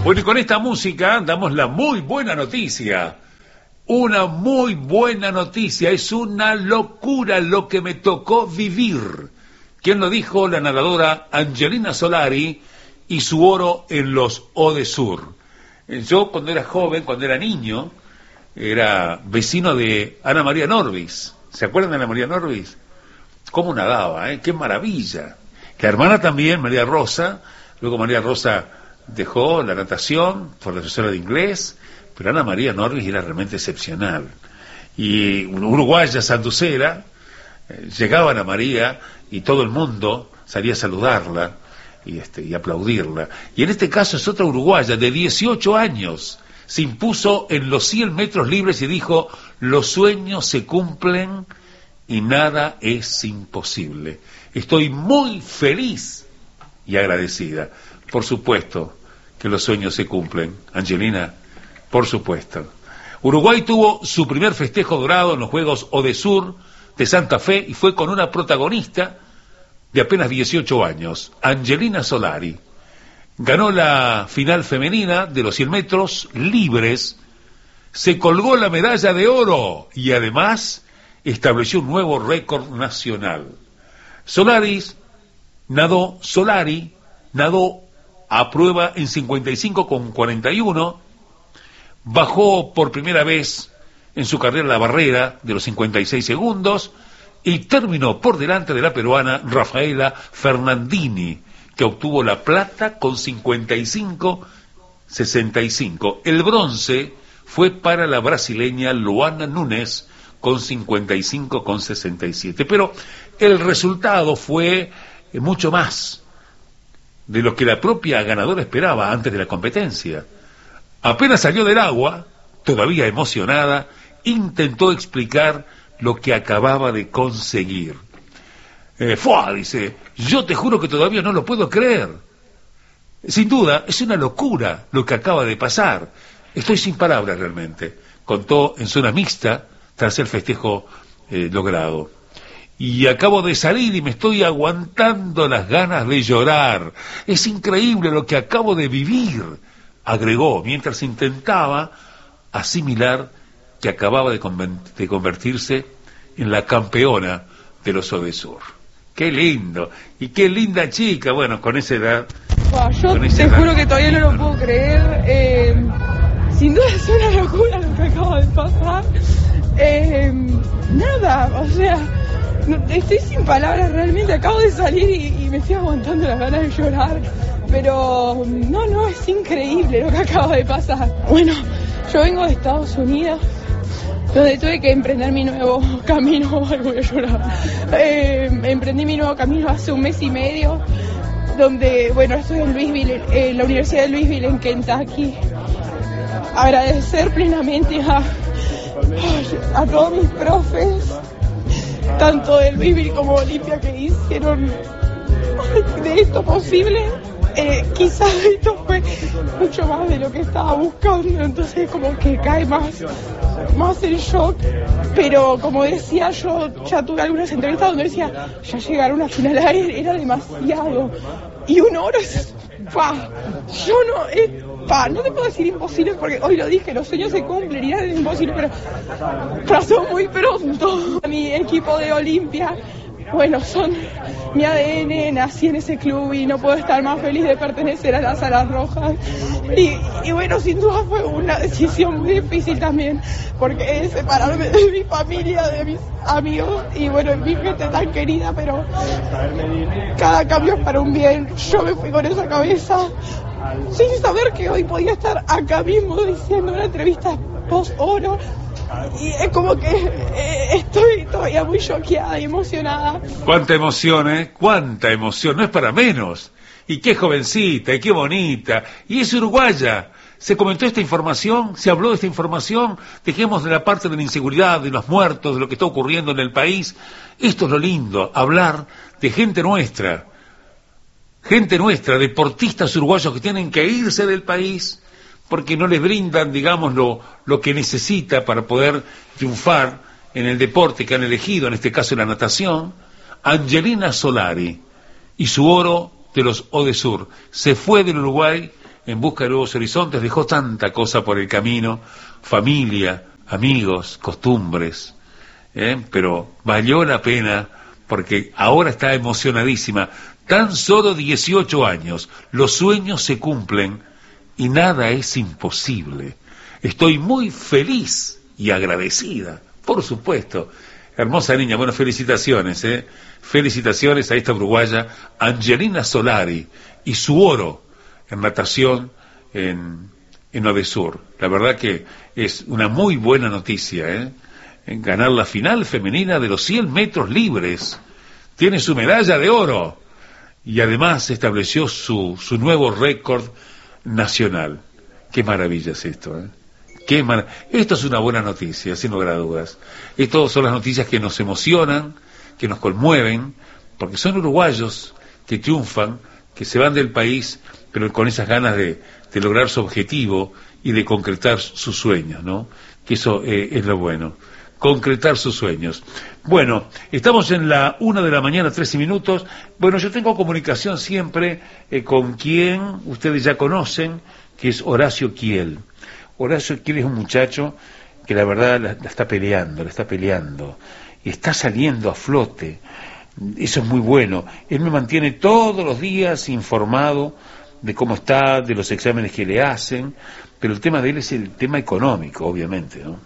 Bueno, y con esta música damos la muy buena noticia. Una muy buena noticia. Es una locura lo que me tocó vivir. ¿Quién lo dijo? La nadadora Angelina Solari y su oro en los Odesur. Yo cuando era joven, cuando era niño, era vecino de Ana María Norvis. ¿Se acuerdan de Ana María Norvis? ¿Cómo nadaba? ¡Qué maravilla! La hermana también, María Rosa. Luego María Rosa dejó la natación, fue profesora de inglés, pero Ana María Norvis era realmente excepcional. Y una uruguaya sanducera, llegaba Ana María y todo el mundo salía a saludarla y aplaudirla. Y en este caso es otra uruguaya de 18 años, se impuso en los 100 metros libres y dijo: los sueños se cumplen y nada es imposible. Estoy muy feliz y agradecida. Por supuesto que los sueños se cumplen, Angelina, por supuesto. Uruguay tuvo su primer festejo dorado en los Juegos Odesur de Santa Fe y fue con una protagonista de apenas 18 años, Angelina Solari. Ganó la final femenina de los 100 metros libres, se colgó la medalla de oro y además estableció un nuevo récord nacional. Solari nadó a prueba en 55,41, bajó por primera vez en su carrera la barrera de los 56 segundos y terminó por delante de la peruana Rafaela Fernandini, que obtuvo la plata con 55,65. El bronce fue para la brasileña Luana Nunes con 55,67. Pero el resultado fue mucho más de lo que la propia ganadora esperaba antes de la competencia. Apenas salió del agua, todavía emocionada, intentó explicar lo que acababa de conseguir. Dice, yo te juro que todavía no lo puedo creer. Sin duda, es una locura lo que acaba de pasar. Estoy sin palabras realmente. Contó en zona mixta tras el festejo logrado. Y acabo de salir y me estoy aguantando las ganas de llorar. Es increíble lo que acabo de vivir, agregó, mientras intentaba asimilar que acababa de convertirse en la campeona de los Odesur. ¡Qué lindo! Y qué linda chica, bueno, con esa edad. Yo te juro que todavía no lo puedo creer. Sin duda es una locura lo que acaba de pasar. Nada, o sea, estoy sin palabras realmente. Acabo de salir y me estoy aguantando las ganas de llorar. Pero no, es increíble lo que acaba de pasar. Bueno, yo vengo de Estados Unidos, donde tuve que emprender mi nuevo camino. Voy a llorar. Emprendí mi nuevo camino hace 1 mes y medio, donde, bueno, estoy en Louisville, en la Universidad de Louisville, en Kentucky. Agradecer plenamente a todos mis profes, tanto de Louisville como Olimpia, que hicieron de esto posible. Quizás esto fue mucho más de lo que estaba buscando, entonces como que cae más en shock. Pero como decía, yo ya tuve algunas entrevistas donde decía, ya llegar a una final era demasiado. Y 1 oro es, no te puedo decir imposible porque hoy lo dije, los sueños se cumplen y nada es imposible, pero pasó muy pronto. Mi equipo de Olimpia, bueno, son mi ADN, nací en ese club y no puedo estar más feliz de pertenecer a las Alas Rojas. Y bueno, sin duda fue una decisión muy difícil también, porque es separarme de mi familia, de mis amigos y bueno, mi gente tan querida, pero cada cambio es para un bien. Yo me fui con esa cabeza, sin saber que hoy podía estar acá mismo diciendo una entrevista post-oro. Y es como que estoy todavía muy choqueada y emocionada. Cuánta emoción, cuánta emoción, no es para menos. Y qué jovencita, y qué bonita, y es uruguaya. Se comentó esta información, se habló de esta información, dejemos de la parte de la inseguridad, de los muertos, de lo que está ocurriendo en el país. Esto es lo lindo, hablar de gente nuestra, deportistas uruguayos que tienen que irse del país porque no les brindan, digamos, lo que necesita para poder triunfar en el deporte que han elegido, en este caso la natación. Angelina Solari y su oro de los Odesur se fue del Uruguay en busca de nuevos horizontes, dejó tanta cosa por el camino, familia, amigos, costumbres, pero valió la pena porque ahora está emocionadísima. Tan solo 18 años, los sueños se cumplen y nada es imposible. Estoy muy feliz y agradecida, por supuesto. Hermosa niña, bueno, felicitaciones, felicitaciones a esta uruguaya Angelina Solari y su oro en natación en Odesur. La verdad que es una muy buena noticia, en ganar la final femenina de los 100 metros libres. Tiene su medalla de oro y además estableció su nuevo récord nacional. Qué maravilla es esto, Esto es una buena noticia, sin lugar a dudas. Estas son las noticias que nos emocionan, que nos conmueven, porque son uruguayos que triunfan, que se van del país, pero con esas ganas de lograr su objetivo y de concretar sus sueños, ¿no? Que eso es lo bueno, concretar sus sueños. Bueno, estamos en la 1:13 a.m. Bueno, yo tengo comunicación siempre con quien ustedes ya conocen, que es Horacio Kiel. Horacio Kiel es un muchacho que la verdad la está peleando, y está saliendo a flote. Eso es muy bueno. Él me mantiene todos los días informado de cómo está, de los exámenes que le hacen, pero el tema de él es el tema económico, obviamente, ¿no?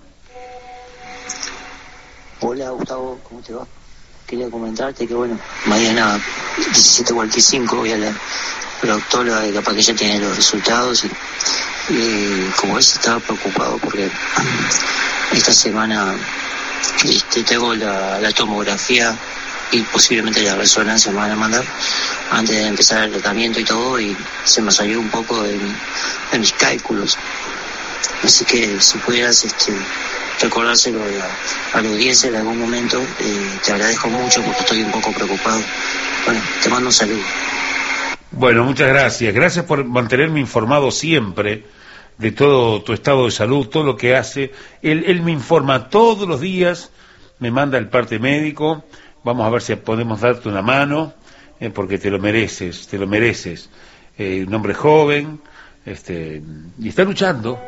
Hola Gustavo, ¿cómo te va? Quería comentarte que bueno, mañana 17:45 voy a la proctóloga, que capaz que ya tiene los resultados y como ves estaba preocupado porque esta semana tengo la tomografía y posiblemente la resonancia me van a mandar antes de empezar el tratamiento y todo, y se me salió un poco de mis cálculos, así que si pudieras recordárselo a la audiencia en algún momento, te agradezco mucho porque estoy un poco preocupado. Bueno, te mando un saludo. Bueno, muchas gracias por mantenerme informado siempre de todo tu estado de salud, todo lo que hace. Él me informa todos los días, me manda el parte médico. Vamos a ver si podemos darte una mano, porque te lo mereces. Un hombre joven, y está luchando.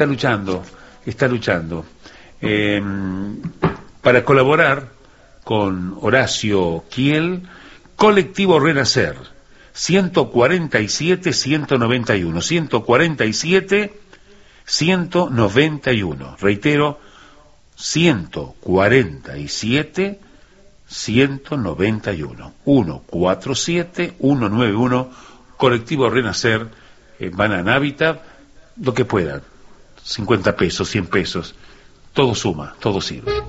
Para colaborar con Horacio Kiel, Colectivo Renacer, 147-191, reitero, 147-191, 147-191, Colectivo Renacer, van a Navidad, lo que puedan, 50 pesos, 100 pesos, todo suma, todo sirve.